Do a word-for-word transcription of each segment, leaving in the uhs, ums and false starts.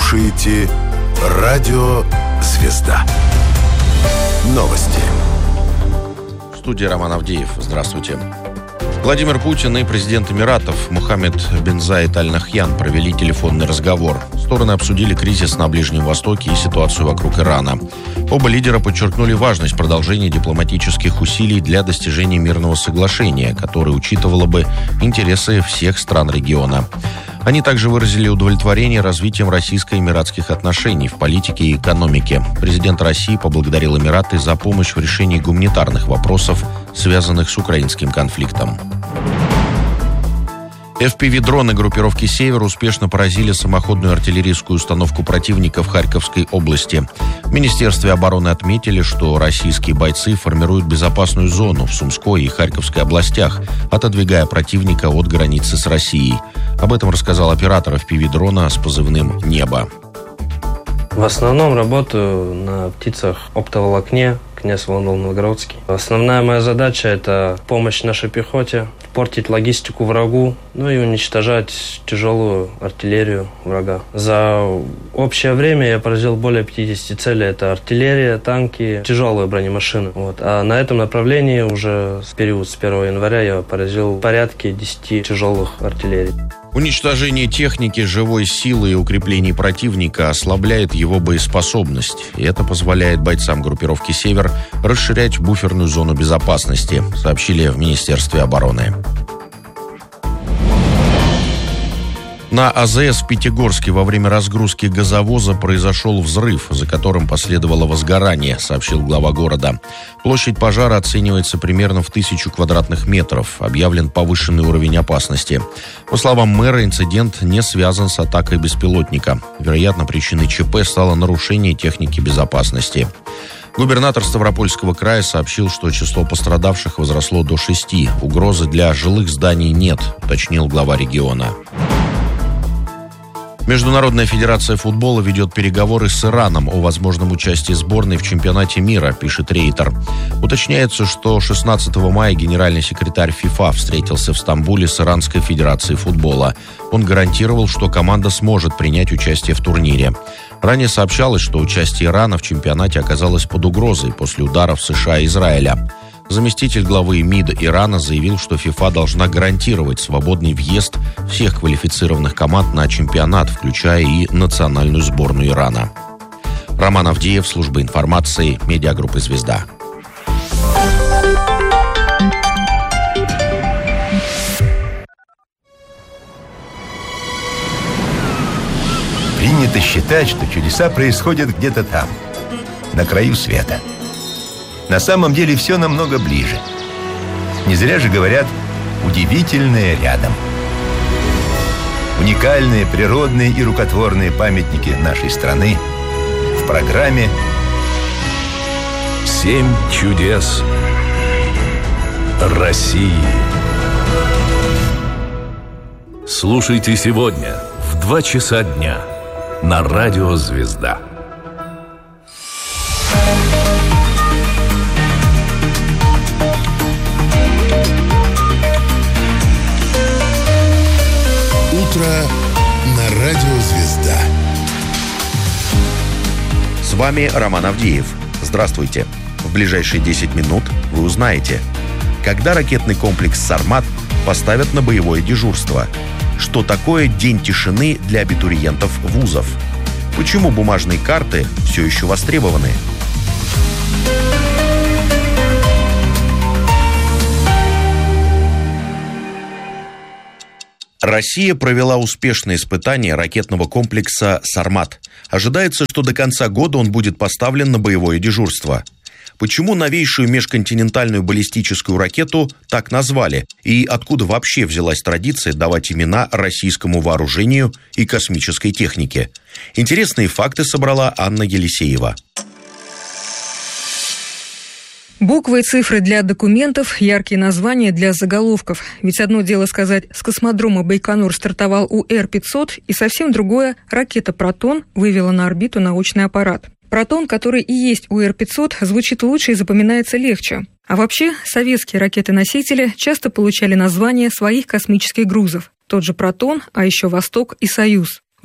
слушаете радио «Звезда». Новости. В студии Роман Авдеев. Здравствуйте. Владимир Путин и президент Эмиратов Мохаммед бен Заид Аль Нахьян провели телефонный разговор. Стороны обсудили кризис на Ближнем Востоке и ситуацию вокруг Ирана. Оба лидера подчеркнули важность продолжения дипломатических усилий для достижения мирного соглашения, которое учитывало бы интересы всех стран региона. Они также выразили удовлетворение развитием российско-эмиратских отношений в политике и экономике. Президент России поблагодарил Эмираты за помощь в решении гуманитарных вопросов, связанных с украинским конфликтом. эф пи ви-дроны группировки «Север» успешно поразили самоходную артиллерийскую установку противника в Харьковской области. В Министерстве обороны отметили, что российские бойцы формируют безопасную зону в Сумской и Харьковской областях, отодвигая противника от границы с Россией. Об этом рассказал оператор эф пи ви-дрона с позывным «Небо». В основном работаю на птицах оптоволокне, князь Волновоградский. Основная моя задача – это помощь нашей пехоте, портить логистику врагу, ну и уничтожать тяжелую артиллерию врага. За общее время я поразил более пятидесяти целей. Это артиллерия, танки, тяжелые бронемашины. Вот. А на этом направлении уже с период с первого января я поразил порядка десяти тяжелых артиллерий. Уничтожение техники, живой силы и укрепление противника ослабляет его боеспособность, и это позволяет бойцам группировки «Север» расширять буферную зону безопасности, сообщили в Министерстве обороны. На а зэ эс в Пятигорске во время разгрузки газовоза произошел взрыв, за которым последовало возгорание, сообщил глава города. Площадь пожара оценивается примерно в тысячу квадратных метров. Объявлен повышенный уровень опасности. По словам мэра, инцидент не связан с атакой беспилотника. Вероятно, причиной ЧП стало нарушение техники безопасности. Губернатор Ставропольского края сообщил, что число пострадавших возросло до шести. Угрозы для жилых зданий нет, уточнил глава региона. Международная федерация футбола ведет переговоры с Ираном о возможном участии сборной в чемпионате мира, пишет Рейтер. Уточняется, что шестнадцатого мая генеральный секретарь ФИФА встретился в Стамбуле с Иранской федерацией футбола. Он гарантировал, что команда сможет принять участие в турнире. Ранее сообщалось, что участие Ирана в чемпионате оказалось под угрозой после ударов США и Израиля. Заместитель главы МИД Ирана заявил, что ФИФА должна гарантировать свободный въезд всех квалифицированных команд на чемпионат, включая и национальную сборную Ирана. Роман Авдеев, служба информации, медиагруппы «Звезда». Принято считать, что чудеса происходят где-то там, на краю света. На самом деле все намного ближе. Не зря же говорят «удивительное рядом». Уникальные природные и рукотворные памятники нашей страны в программе «Семь чудес России». Слушайте сегодня в два часа дня на радио «Звезда». Утро на радио «Звезда». С вами Роман Авдеев. Здравствуйте. В ближайшие десять минут вы узнаете, когда ракетный комплекс «Сармат» поставят на боевое дежурство, что такое день тишины для абитуриентов вузов, почему бумажные карты все еще востребованы. Россия провела успешное испытание ракетного комплекса «Сармат». Ожидается, что до конца года он будет поставлен на боевое дежурство. Почему новейшую межконтинентальную баллистическую ракету так назвали? И откуда вообще взялась традиция давать имена российскому вооружению и космической технике? Интересные факты собрала Анна Елисеева. Буквы и цифры для документов, яркие названия для заголовков. Ведь одно дело сказать, с космодрома Байконур стартовал У Эр пятьсот, и совсем другое – ракета «Протон» вывела на орбиту научный аппарат. «Протон», который и есть У Эр пятьсот, звучит лучше и запоминается легче. А вообще, советские ракеты-носители часто получали название своих космических грузов. Тот же «Протон», а еще «Восток» и «Союз».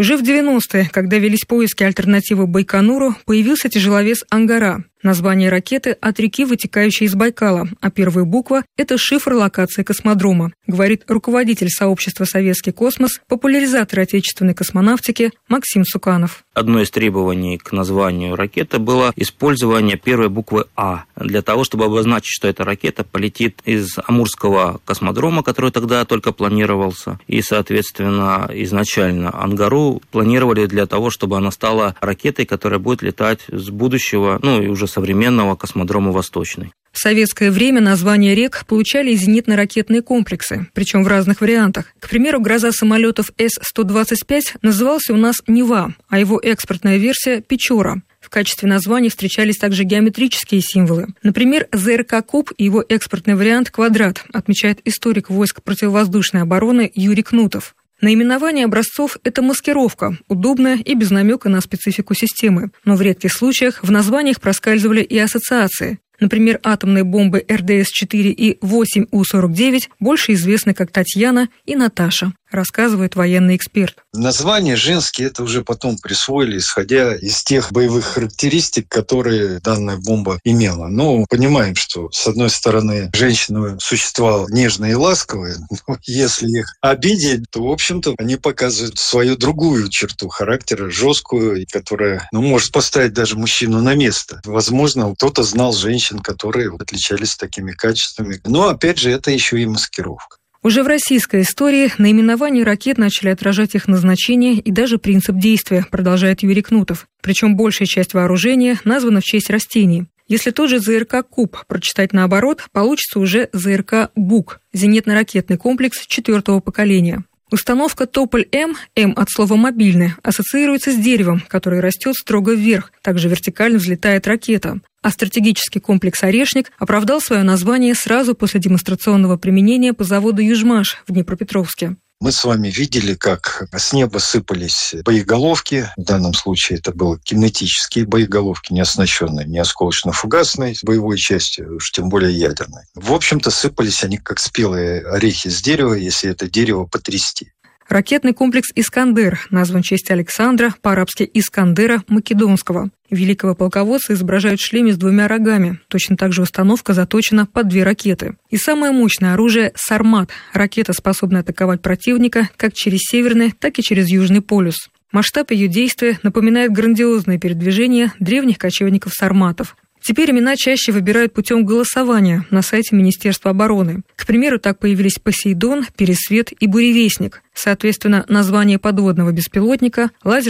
Уже в девяностые, когда велись поиски альтернативы Байконуру, появился тяжеловес «Ангара». Название ракеты от реки, вытекающей из Байкала, а первая буква – это шифр локации космодрома, говорит руководитель сообщества «Советский космос», популяризатор отечественной космонавтики Максим Суканов. Одно из требований к названию ракеты было использование первой буквы «А», для того, чтобы обозначить, что эта ракета полетит из Амурского космодрома, который тогда только планировался, и, соответственно, изначально «Ангару» планировали для того, чтобы она стала ракетой, которая будет летать с будущего, ну и уже современного космодрома «Восточный». В советское время названия рек получали зенитно-ракетные комплексы, причем в разных вариантах. К примеру, гроза самолетов эс сто двадцать пять назывался у нас «Нева», а его экспортная версия – «Печора». В качестве названий встречались также геометрические символы. Например, ЗРК «Куб» и его экспортный вариант «Квадрат», отмечает историк войск противовоздушной обороны Юрий Кнутов. Наименование образцов – это маскировка, удобная и без намека на специфику системы. Но в редких случаях в названиях проскальзывали и ассоциации. Например, атомные бомбы эр дэ эс четыре и восемь у сорок девять больше известны как Татьяна и Наташа, рассказывает военный эксперт. Названия женские это уже потом присвоили, исходя из тех боевых характеристик, которые данная бомба имела. Но понимаем, что, с одной стороны, женщины – существа нежные и ласковые, но если их обидеть, то, в общем-то, они показывают свою другую черту характера, жесткую, которая ну, может поставить даже мужчину на место. Возможно, кто-то знал женщин, которые отличались такими качествами. Но, опять же, это еще и маскировка. Уже в российской истории наименования ракет начали отражать их назначение и даже принцип действия, продолжает Юрий Кнутов. Причем большая часть вооружения названа в честь растений. Если тот же ЗРК «Куб» прочитать наоборот, получится уже ЗРК «Бук» – зенитно-ракетный комплекс четвертого поколения. Установка «Тополь-М», «М» от слова «мобильный», ассоциируется с деревом, которое растет строго вверх, также вертикально взлетает ракета. А стратегический комплекс «Орешник» оправдал свое название сразу после демонстрационного применения по заводу «Южмаш» в Днепропетровске. Мы с вами видели, как с неба сыпались боеголовки. В данном случае это были кинетические боеголовки, не оснащенные ни осколочно-фугасной боевой частью, уж тем более ядерной. В общем-то, сыпались они как спелые орехи с дерева, если это дерево потрясти. Ракетный комплекс «Искандер» назван в честь Александра, по-арабски «Искандера» Македонского. Великого полководца изображают в шлеме с двумя рогами. Точно так же установка заточена под две ракеты. И самое мощное оружие – «Сармат». Ракета способна атаковать противника как через северный, так и через южный полюс. Масштаб ее действия напоминает грандиозные передвижения древних кочевников-сарматов. Теперь имена чаще выбирают путем голосования на сайте Министерства обороны. К примеру, так появились «Посейдон», «Пересвет» и «Буревестник». Соответственно, название подводного беспилотника – лазер